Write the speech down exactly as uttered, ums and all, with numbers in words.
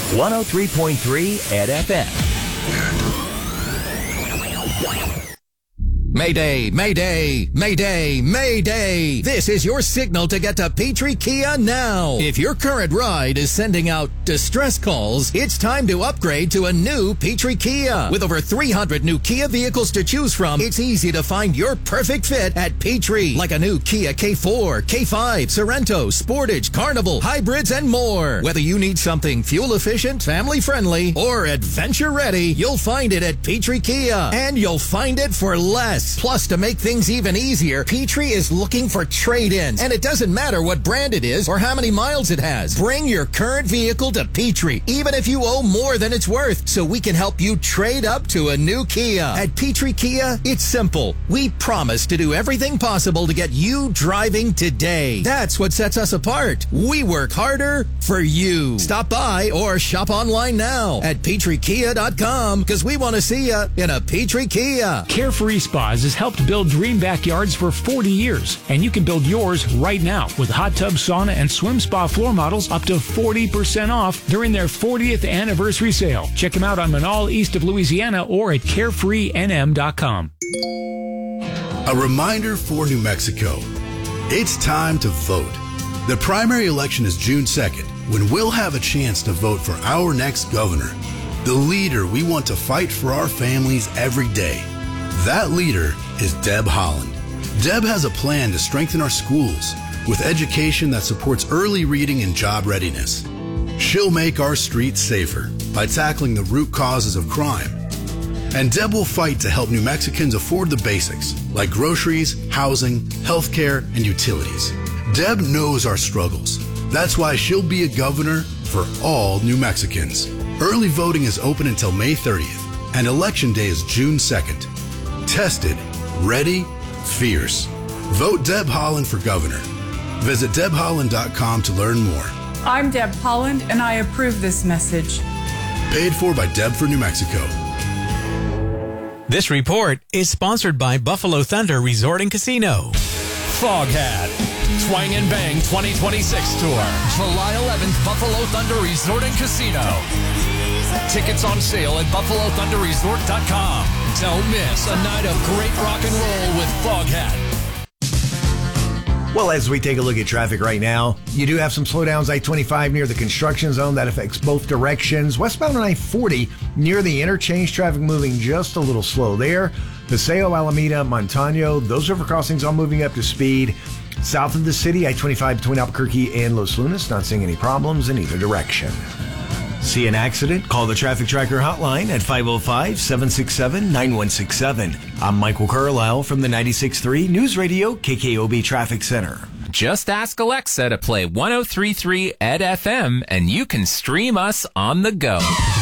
one oh three point three at F M. Mayday, Mayday, Mayday, Mayday. This is your signal to get to Petrie Kia now. If your current ride is sending out distress calls, it's time to upgrade to a new Petrie Kia. With over three hundred new Kia vehicles to choose from, it's easy to find your perfect fit at Petrie. Like a new Kia K four, K five, Sorento, Sportage, Carnival, hybrids, and more. Whether you need something fuel efficient, family friendly, or adventure ready, you'll find it at Petrie Kia. And you'll find it for less. Plus, to make things even easier, Petrie is looking for trade-ins. And it doesn't matter what brand it is or how many miles it has. Bring your current vehicle to Petrie, even if you owe more than it's worth, so we can help you trade up to a new Kia. At Petrie Kia, it's simple. We promise to do everything possible to get you driving today. That's what sets us apart. We work harder for you. Stop by or shop online now at Petrie Kia dot com, because we want to see you in a Petrie Kia. Carefree Spas has helped build dream backyards for forty years, and you can build yours right now with hot tub, sauna, and swim spa floor models up to forty percent off during their fortieth anniversary sale. Check them out on Manal, east of Louisiana, or at carefree n m dot com. A reminder for New Mexico. It's time to vote. The primary election is June second, when we'll have a chance to vote for our next governor, the leader we want to fight for our families every day. That leader is Deb Haaland. Deb has a plan to strengthen our schools with education that supports early reading and job readiness. She'll make our streets safer by tackling the root causes of crime. And Deb will fight to help New Mexicans afford the basics like groceries, housing, healthcare, and utilities. Deb knows our struggles. That's why she'll be a governor for all New Mexicans. Early voting is open until May thirtieth, and Election Day is June second. Tested, ready, fierce. Vote Deb Haaland for governor. Visit deb haaland dot com to learn more. I'm Deb Haaland, and I approve this message. Paid for by Deb for New Mexico. This report is sponsored by Buffalo Thunder Resort and Casino. Foghat. Twang and Bang twenty twenty-six Tour. July eleventh, Buffalo Thunder Resort and Casino. Tickets on sale at buffalo thunder resort dot com. Don't miss a night of great rock and roll with Foghat. Well, as we take a look at traffic right now, you do have some slowdowns. I twenty-five near the construction zone. That affects both directions. Westbound on I forty near the interchange, traffic moving just a little slow there. Paseo, Alameda, Montano, those river crossings all moving up to speed. South of the city, I twenty-five between Albuquerque and Los Lunas, not seeing any problems in either direction. See an accident? Call the Traffic Tracker hotline at five oh five, seven six seven, nine one six seven. I'm Michael Carlisle from the ninety-six point three News Radio K K O B Traffic Center. Just ask Alexa to play one oh three point three at F M and you can stream us on the go.